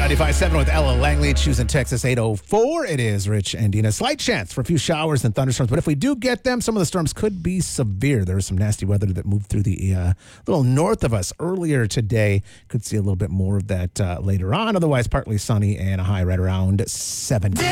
95.7 with Ella Langley, choosing Texas 804. It is Rich and Dina. Slight chance for a few showers and thunderstorms, but if we do get them, some of the storms could be severe. There was some nasty weather that moved through the little north of us earlier today. Could see a little bit more of that later on. Otherwise, partly sunny and a high right around 70.